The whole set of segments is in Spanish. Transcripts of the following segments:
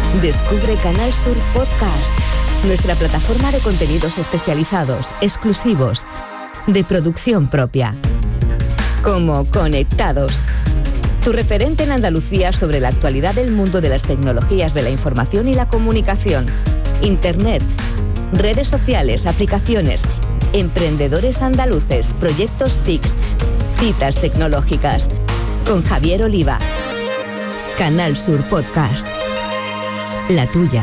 Descubre Canal Sur Podcast, nuestra plataforma de contenidos especializados, exclusivos, de producción propia. Como Conectados, tu referente en Andalucía sobre la actualidad del mundo de las tecnologías de la información y la comunicación, Internet, redes sociales, aplicaciones, emprendedores andaluces, proyectos TICs, citas tecnológicas. Con Javier Oliva. Canal Sur Podcast. La tuya.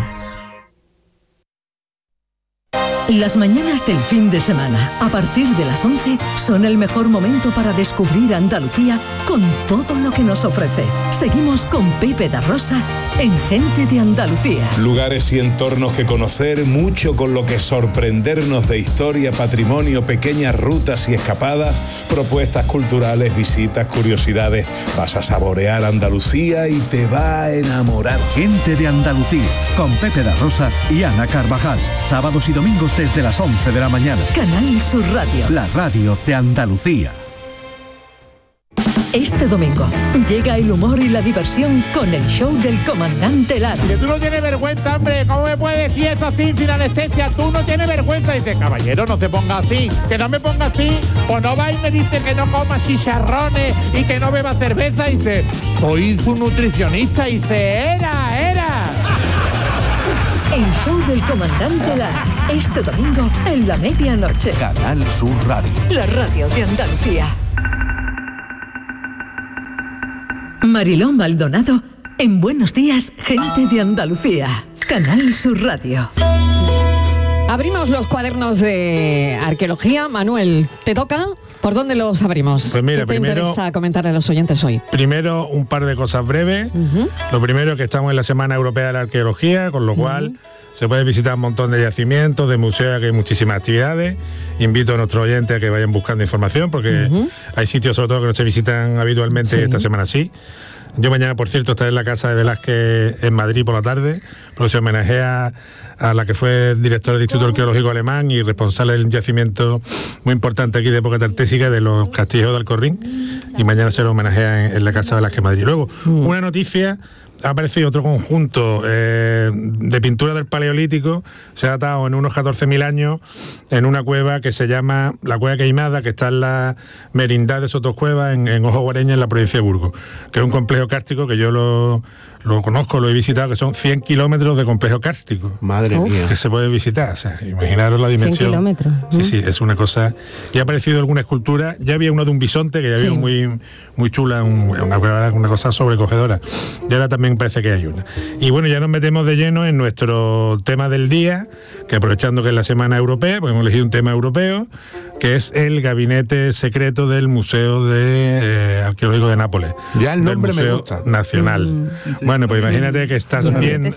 Las mañanas del fin de semana, a partir de las 11, son el mejor momento para descubrir Andalucía con todo lo que nos ofrece. Seguimos con Pepe da Rosa en Gente de Andalucía. Lugares y entornos que conocer, mucho con lo que sorprendernos de historia, patrimonio, pequeñas rutas y escapadas, propuestas culturales, visitas, curiosidades. Vas a saborear Andalucía y te va a enamorar. Gente de Andalucía, con Pepe da Rosa y Ana Carvajal. Sábados y domingos desde las 11 de la mañana. Canal Sur Radio. La radio de Andalucía. Este domingo llega el humor y la diversión con el show del comandante Lara. Que tú no tienes vergüenza, hombre. ¿Cómo me puedes decir eso así sin anestesia? Tú no tienes vergüenza. Dice, caballero, no te pongas así. Que no me pongas así. O no va y me dice que no comas chicharrones y que no beba cerveza. Dice, soy su nutricionista. Dice, era. El show del comandante Lara. Este domingo en la medianoche. Canal Sur Radio. La radio de Andalucía. Mariló Maldonado en Buenos Días, Gente de Andalucía. Canal Sur Radio. Abrimos los cuadernos de arqueología. Manuel, ¿te toca? ¿Por dónde los abrimos? Pues mira, ¿Qué te interesa comentar a los oyentes hoy? Primero, un par de cosas breves. Lo primero es que estamos en la Semana Europea de la Arqueología, con lo cual se puede visitar un montón de yacimientos, de museos, que hay muchísimas actividades. Invito a nuestros oyentes a que vayan buscando información, porque hay sitios sobre todo que no se visitan habitualmente, esta semana sí. Yo mañana, por cierto, estaré en la Casa de Velázquez en Madrid por la tarde, porque se homenajea a la que fue directora del Instituto Arqueológico Alemán y responsable del yacimiento muy importante aquí de época tartésica de los Castillejos de Alcorrín, y mañana se lo homenajea en la Casa de Velázquez en Madrid. Luego, una noticia: ha aparecido otro conjunto de pintura del Paleolítico, se ha datado en unos 14.000 años en una cueva que se llama la Cueva Queimada, que está en la Merindad de Sotoscueva, en Ojo Guareña, en la provincia de Burgos, que es un complejo kárstico que yo lo conozco, lo he visitado, que son 100 kilómetros de complejo kárstico. Madre mía. Que se puede visitar, o sea, imaginaros la dimensión. 100 kilómetros. Sí, es una cosa. Y ha aparecido alguna escultura, ya había uno de un bisonte, que ya había muy chula, una cosa sobrecogedora. Y ahora también parece que hay una. Y bueno, ya nos metemos de lleno en nuestro tema del día, que aprovechando que es la Semana Europea, pues hemos elegido un tema europeo, que es el gabinete secreto del Museo Arqueológico de Nápoles. Ya el nombre del Museo me gusta. Nacional. Bueno, pues imagínate que estás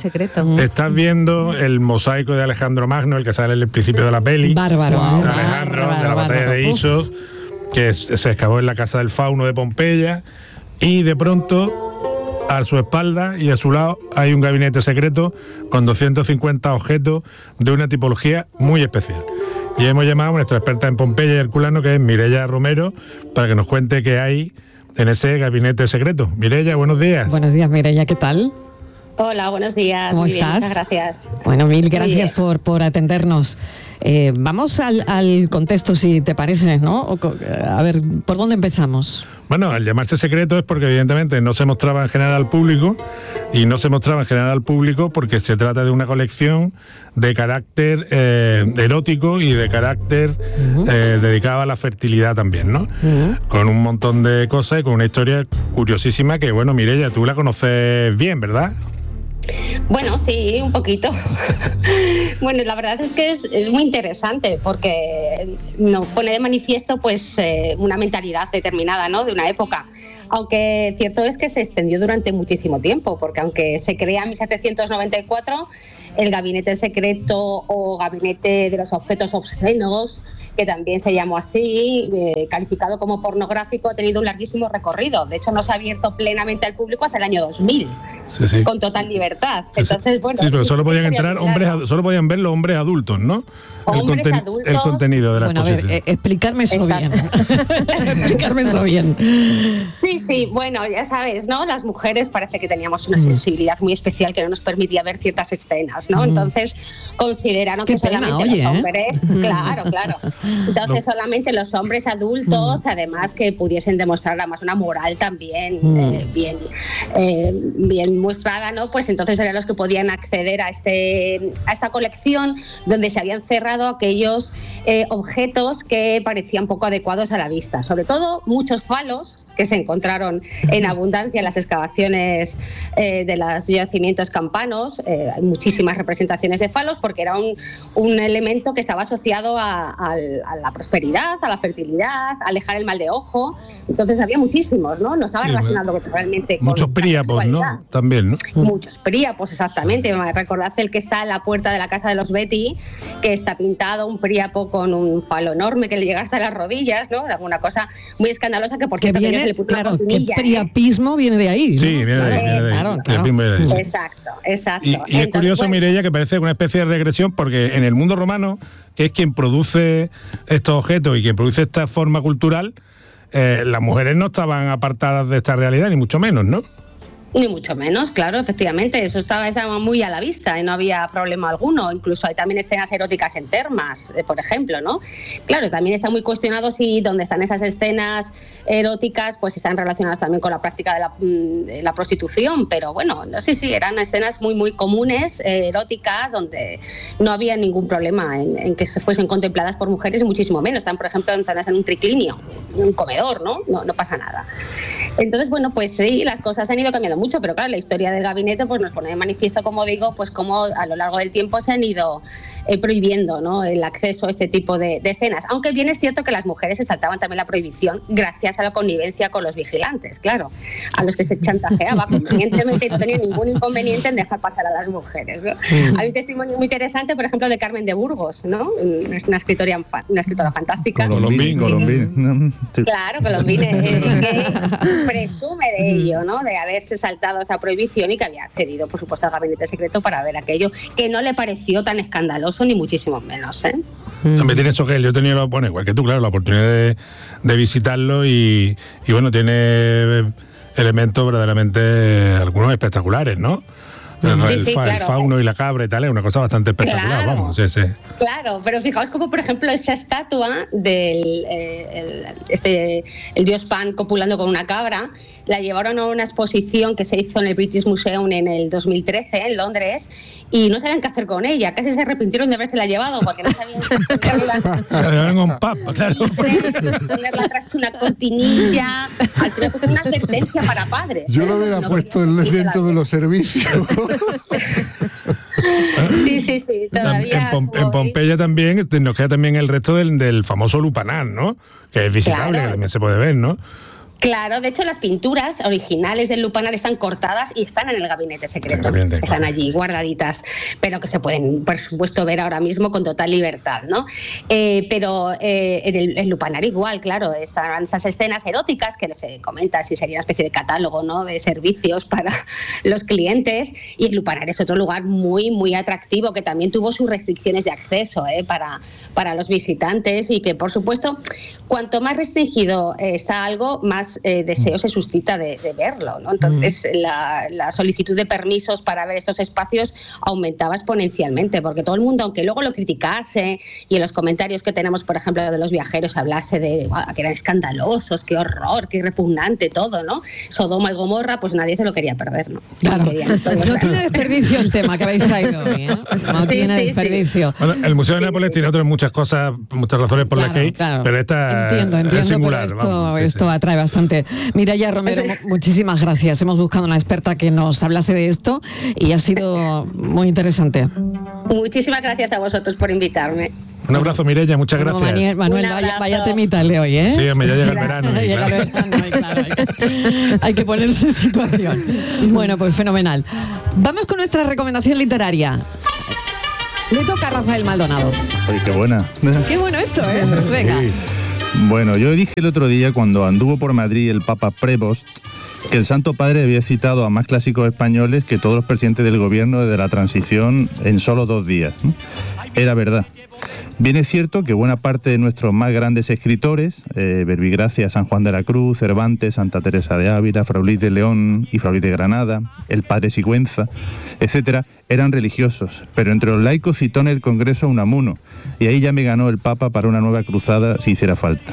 viendo el mosaico de Alejandro Magno, el que sale en el principio de la peli. Bárbaro. De Alejandro, de la batalla de Isos, que se excavó en la casa del fauno de Pompeya, y de pronto, a su espalda y a su lado, hay un gabinete secreto con 250 objetos de una tipología muy especial. Y hemos llamado a nuestra experta en Pompeya y Herculano, que es Mireia Romero, para que nos cuente qué hay en ese gabinete secreto. Mireia, buenos días. Buenos días, Mireia, ¿qué tal? Hola, buenos días. ¿Cómo Muy estás? Bien, muchas gracias. Bueno, mil gracias por atendernos. Vamos al contexto, si te parece, ¿no? A ver, ¿por dónde empezamos? Bueno, al llamarse secreto es porque evidentemente no se mostraba en general al público, y no se mostraba en general al público porque se trata de una colección de carácter erótico y de carácter dedicado a la fertilidad también, ¿no? Con un montón de cosas y con una historia curiosísima que, bueno, Mireia, tú la conoces bien, ¿verdad? Bueno, sí, un poquito. Bueno, la verdad es que es muy interesante porque nos pone de manifiesto pues una mentalidad determinada, ¿no?, de una época. Aunque cierto es que se extendió durante muchísimo tiempo, porque aunque se crea en 1794, el gabinete secreto o gabinete de los objetos obscenos que también se llamó así, calificado como pornográfico, ha tenido un larguísimo recorrido. De hecho, no se ha abierto plenamente al público hasta el año 2000, con total libertad. Entonces, bueno, sí, pero solo podían entrar solo podían ver los hombres adultos, ¿no? Adultos. El contenido de la exposición. A ver, explicarme eso bien. Explicarme eso bien. Sí, bueno, ya sabes, ¿no? Las mujeres parece que teníamos una sensibilidad muy especial que no nos permitía ver ciertas escenas, ¿no? Entonces consideraron que solamente los hombres, claro. Entonces solamente los hombres adultos, además que pudiesen demostrar además una moral también bien mostrada, ¿no? Pues entonces eran los que podían acceder a esta colección donde se habían cerrado aquellos objetos que parecían poco adecuados a la vista, sobre todo muchos falos que se encontraron en abundancia en las excavaciones de los yacimientos campanos. Hay muchísimas representaciones de falos porque era un elemento que estaba asociado a la prosperidad, a la fertilidad, a alejar el mal de ojo. Entonces había muchísimos, ¿no? No estaba relacionado realmente con muchos príapos, ¿no? También, ¿no? Muchos príapos, exactamente. Recordad el que está en la puerta de la casa de los Betty, que está pintado un príapo con un falo enorme que le llega hasta las rodillas, ¿no? Alguna cosa muy escandalosa que, por cierto, viene, claro, que el priapismo viene de ahí, ¿no? Sí, viene de ahí. Claro. Exacto. Y es curioso, bueno, Mireia, que parece una especie de regresión, porque en el mundo romano, que es quien produce estos objetos y quien produce esta forma cultural, las mujeres no estaban apartadas de esta realidad, ni mucho menos, ¿no? Ni mucho menos, claro, efectivamente, eso estaba muy a la vista y no había problema alguno. Incluso hay también escenas eróticas en termas, por ejemplo, ¿no? Claro, también está muy cuestionado si donde están esas escenas eróticas pues están relacionadas también con la práctica de la prostitución, pero bueno, no sé si eran escenas muy comunes, eróticas, donde no había ningún problema en que se fuesen contempladas por mujeres, y muchísimo menos. Están, por ejemplo, en zonas en un triclinio, en un comedor, ¿no? No pasa nada. Entonces, bueno, pues sí, las cosas han ido cambiando mucho, pero claro, la historia del gabinete pues nos pone de manifiesto, como digo, pues cómo a lo largo del tiempo se han ido prohibiendo, ¿no?, el acceso a este tipo de escenas, aunque bien es cierto que las mujeres se saltaban también la prohibición gracias a la connivencia con los vigilantes, claro, a los que se chantajeaba convenientemente y no tenían ningún inconveniente en dejar pasar a las mujeres, ¿no? Hay un testimonio muy interesante, por ejemplo, de Carmen de Burgos, ¿no? Es una escritora fantástica. Colombine. Claro, Colombine, que presume de ello, ¿no?, de haberse saltado esa prohibición y que había accedido, por supuesto, al gabinete secreto para ver aquello, que no le pareció tan escandaloso ni muchísimo menos, ¿eh? También tiene eso que yo he tenido, bueno, igual que tú, claro, la oportunidad de visitarlo y bueno, tiene elementos verdaderamente algunos espectaculares, ¿no? El fauno y la cabra y tal, es una cosa bastante espectacular, claro, vamos. Sí. Claro, pero fijaos como, por ejemplo, esa estatua del el dios Pan copulando con una cabra, la llevaron a una exposición que se hizo en el British Museum en el 2013 en Londres, y no sabían qué hacer con ella, casi se arrepintieron de haberse llevado porque no sabían ponerla. Se la llevaron un pub, claro. Ponerla tras una cortinilla, al final pues una advertencia para padres. Yo lo hubiera puesto dentro de los servicios. Sí, todavía. En Pompeya también nos queda también el resto del famoso lupanar, ¿no? Que es visitable, claro, que también se puede ver, ¿no? Claro, de hecho las pinturas originales del lupanar están cortadas y están en el gabinete secreto, están allí guardaditas, pero que se pueden, por supuesto, ver ahora mismo con total libertad, ¿no? Pero en el lupanar igual, claro, están esas escenas eróticas que se comenta si sería una especie de catálogo, ¿no?, de servicios para los clientes, y el lupanar es otro lugar muy atractivo que también tuvo sus restricciones de acceso para los visitantes, y que, por supuesto, cuanto más restringido está algo, más deseo se suscita de verlo, ¿no? Entonces la solicitud de permisos para ver estos espacios aumentaba exponencialmente, porque todo el mundo, aunque luego lo criticase y en los comentarios que tenemos, por ejemplo, de los viajeros hablase de que eran escandalosos, qué horror, qué repugnante todo, ¿no? Sodoma y Gomorra, pues nadie se lo quería perder, ¿no? Claro. No tiene desperdicio el tema que habéis traído hoy, ¿eh? No tiene desperdicio. Bueno, el Museo de Nápoles tiene otras muchas cosas, muchas razones por las que hay, pero esta entiendo, es singular, pero esto atrae bastante. Mireia Romero, muchísimas gracias. Hemos buscado una experta que nos hablase de esto y ha sido muy interesante. Muchísimas gracias a vosotros por invitarme. Un abrazo, Mireia, muchas gracias. Manuel, vaya temita el de hoy, ¿eh? Sí, ya llega el verano. Hay que ponerse en situación. Bueno, pues fenomenal. Vamos con nuestra recomendación literaria. Le toca a Rafael Maldonado. Oye, qué buena. Qué bueno esto, ¿eh? Venga. Sí. Bueno, yo dije el otro día, cuando anduvo por Madrid el Papa Prevost, que el Santo Padre había citado a más clásicos españoles que todos los presidentes del gobierno desde la transición en solo 2 días, ¿no? Era verdad. Bien es cierto que buena parte de nuestros más grandes escritores, Verbigracia, San Juan de la Cruz, Cervantes, Santa Teresa de Ávila, Fray Luis de León y Fray Luis de Granada, el Padre Sigüenza, etcétera, eran religiosos, pero entre los laicos citó en el Congreso a Unamuno, y ahí ya me ganó el Papa para una nueva cruzada si hiciera falta.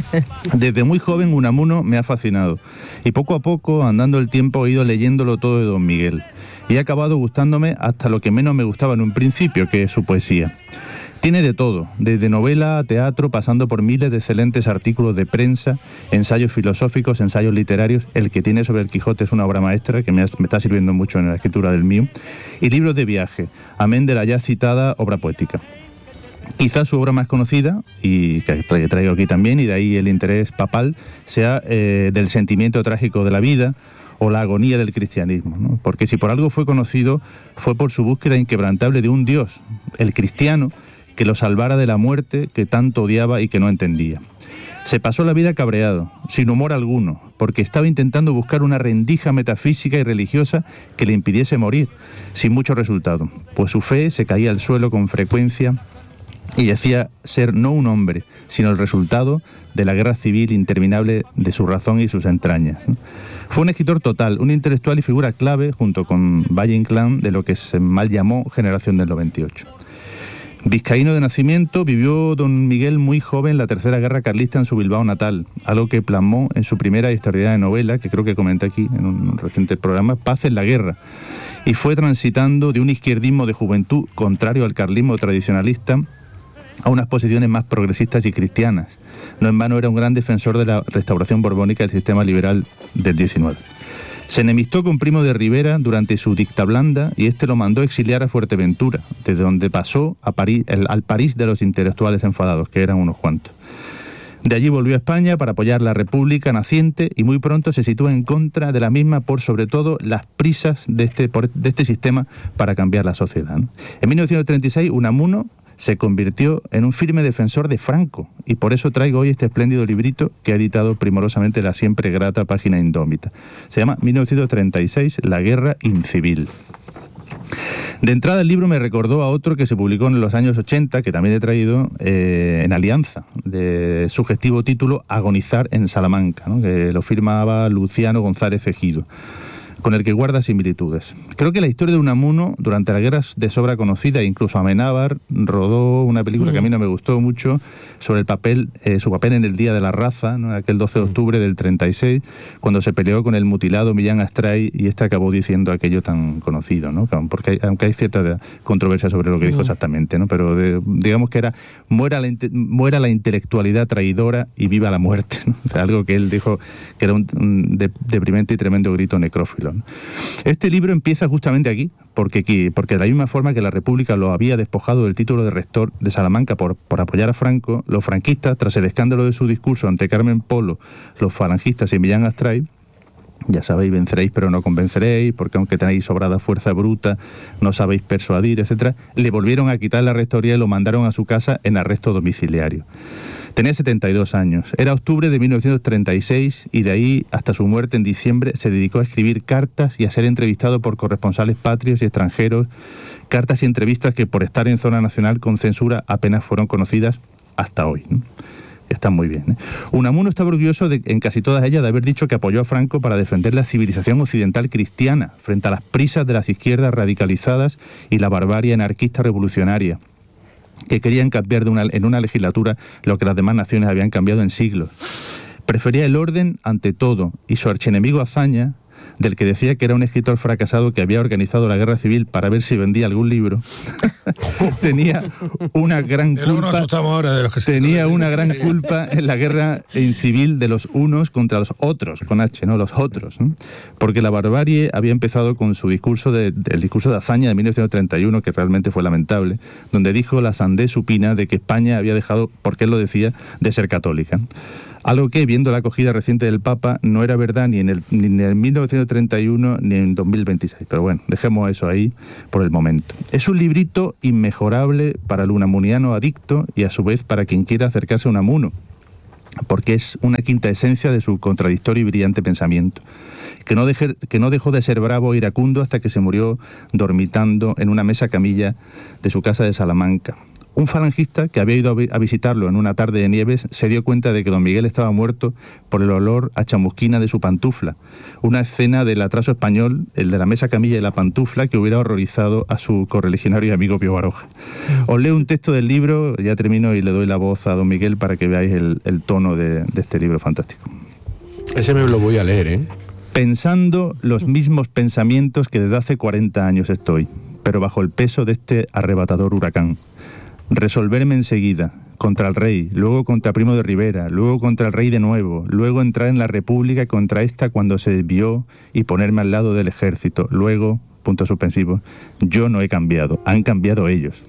Desde muy joven Unamuno me ha fascinado, y poco a poco, andando el tiempo, he ido leyéndolo todo de Don Miguel, y ha acabado gustándome hasta lo que menos me gustaba en un principio, que es su poesía. Tiene de todo, desde novela a teatro, pasando por miles de excelentes artículos de prensa, ensayos filosóficos, ensayos literarios. El que tiene sobre el Quijote es una obra maestra que me está sirviendo mucho en la escritura del mío, y libros de viaje, amén de la ya citada obra poética. Quizás su obra más conocida, y que traigo aquí también, y de ahí el interés papal, sea del sentimiento trágico de la vida, o la agonía del cristianismo, ¿no? Porque si por algo fue conocido, fue por su búsqueda inquebrantable de un Dios, el cristiano, que lo salvara de la muerte que tanto odiaba y que no entendía. Se pasó la vida cabreado, sin humor alguno, porque estaba intentando buscar una rendija metafísica y religiosa que le impidiese morir, sin mucho resultado, pues su fe se caía al suelo con frecuencia y decía ser no un hombre, sino el resultado de la guerra civil interminable de su razón y sus entrañas. Fue un escritor total, un intelectual y figura clave, junto con Valle Inclán, de lo que se mal llamó generación del 98. Vizcaíno de nacimiento, vivió don Miguel muy joven la Tercera Guerra Carlista en su Bilbao natal, algo que plasmó en su primera y extraordinaria novela, que creo que comenté aquí en un reciente programa, Paz en la Guerra, y fue transitando de un izquierdismo de juventud contrario al carlismo tradicionalista a unas posiciones más progresistas y cristianas. No en vano era un gran defensor de la restauración borbónica del sistema liberal del 19. Se enemistó con Primo de Rivera durante su dictablanda y este lo mandó exiliar a Fuerteventura, desde donde pasó a París, al París de los intelectuales enfadados, que eran unos cuantos. De allí volvió a España para apoyar la República naciente y muy pronto se situó en contra de la misma por sobre todo las prisas de este sistema para cambiar la sociedad, ¿no? En 1936 Unamuno se convirtió en un firme defensor de Franco y por eso traigo hoy este espléndido librito que ha editado primorosamente la siempre grata Página Indómita. Se llama 1936, La Guerra Incivil. De entrada el libro me recordó a otro que se publicó en los años 80, que también he traído, en Alianza, de sugestivo título Agonizar en Salamanca, ¿no? Que lo firmaba Luciano González Ejido, con el que guarda similitudes. Creo que la historia de Unamuno durante la guerra es de sobra conocida, incluso Amenábar rodó una película que a mí no me gustó mucho sobre el papel, su papel en el Día de la Raza, ¿no? Aquel 12 de octubre del 36, cuando se peleó con el mutilado Millán Astray y este acabó diciendo aquello tan conocido, ¿no? Porque aunque hay cierta controversia sobre lo que dijo exactamente, ¿no? Pero digamos que era muera la intelectualidad traidora y viva la muerte, ¿no? O sea, algo que él dijo que era un deprimente y tremendo grito necrófilo. Este libro empieza justamente aquí, porque de la misma forma que la República lo había despojado del título de rector de Salamanca por apoyar a Franco, los franquistas, tras el escándalo de su discurso ante Carmen Polo, los falangistas y Millán Astray, ya sabéis, venceréis pero no convenceréis, porque aunque tenéis sobrada fuerza bruta, no sabéis persuadir, etcétera, le volvieron a quitar la rectoría y lo mandaron a su casa en arresto domiciliario. Tenía 72 años. Era octubre de 1936 y de ahí hasta su muerte en diciembre se dedicó a escribir cartas y a ser entrevistado por corresponsales patrios y extranjeros, cartas y entrevistas que por estar en zona nacional con censura apenas fueron conocidas hasta hoy, ¿no? Están muy bien, ¿eh? Unamuno estaba orgulloso en casi todas ellas de haber dicho que apoyó a Franco para defender la civilización occidental cristiana frente a las prisas de las izquierdas radicalizadas y la barbarie anarquista revolucionaria, que querían cambiar en una legislatura lo que las demás naciones habían cambiado en siglos. Prefería el orden ante todo, y su archienemigo Azaña, del que decía que era un escritor fracasado que había organizado la guerra civil para ver si vendía algún libro, tenía una gran culpa en la guerra civil de los unos contra los otros, con H, ¿no? Los otros, ¿no? Porque la barbarie había empezado con su discurso el discurso de Azaña de 1931, que realmente fue lamentable, donde dijo la sandez supina de que España había dejado, porque él lo decía, de ser católica. Algo que, viendo la acogida reciente del Papa, no era verdad ni en el 1931 ni en 2026. Pero bueno, dejemos eso ahí por el momento. Es un librito inmejorable para el unamuniano adicto y a su vez para quien quiera acercarse a Unamuno, porque es una quinta esencia de su contradictorio y brillante pensamiento, que no dejó de ser bravo e iracundo hasta que se murió dormitando en una mesa camilla de su casa de Salamanca. Un falangista que había ido a visitarlo en una tarde de nieves se dio cuenta de que don Miguel estaba muerto por el olor a chamusquina de su pantufla, una escena del atraso español, el de la mesa camilla y la pantufla, que hubiera horrorizado a su correligionario y amigo Pío Baroja. Os leo un texto del libro, ya termino y le doy la voz a don Miguel para que veáis el tono de este libro fantástico. Ese me lo voy a leer, ¿eh? Pensando los mismos pensamientos que desde hace 40 años estoy, pero bajo el peso de este arrebatador huracán. Resolverme enseguida, contra el rey, luego contra Primo de Rivera, luego contra el rey de nuevo, luego entrar en la República contra esta cuando se desvió y ponerme al lado del ejército, luego, puntos suspensivos, yo no he cambiado, han cambiado ellos.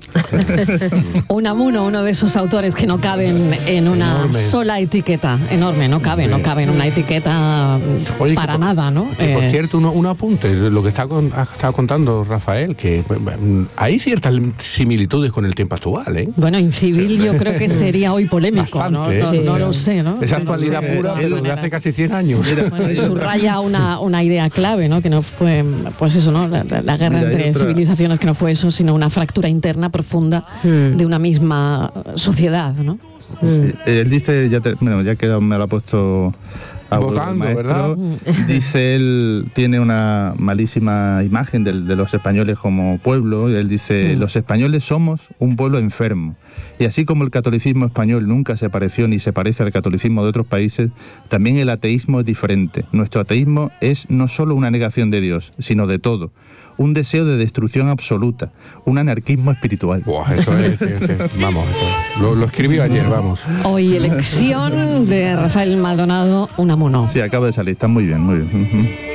Unamuno, uno de esos autores que no caben en una enorme. sola etiqueta, enorme, no cabe en una etiqueta para nada, ¿no? Por cierto, un apunte, lo que estaba contando Rafael, que hay ciertas similitudes con el tiempo actual, ¿eh? Bueno, incivil yo creo que sería hoy polémico, bastante, ¿no? sí. No lo sé, ¿no? Es actualidad No sé, pura, de pero todas de hace maneras. casi 100 años. Bueno, y subraya una idea clave, ¿no? Que no fue, pues eso, ¿no? La guerra Mira, hay entre otra- civilizaciones, que no fue eso, sino una fractura interna profunda de una misma sociedad, ¿no? Sí. Él dice, ya que me lo ha puesto a Votando, el maestro, ¿verdad? dice él, tiene una malísima imagen de los españoles como pueblo. Él dice, los españoles somos un pueblo enfermo. Y así como el catolicismo español nunca se pareció ni se parece al catolicismo de otros países, también el ateísmo es diferente. Nuestro ateísmo es no solo una negación de Dios, sino de todo. Un deseo de destrucción absoluta, un anarquismo espiritual. Buah, esto es, vamos, lo escribió ayer, vamos. Hoy elección de Rafael Maldonado, Unamuno. Sí, acaba de salir, está muy bien, muy bien.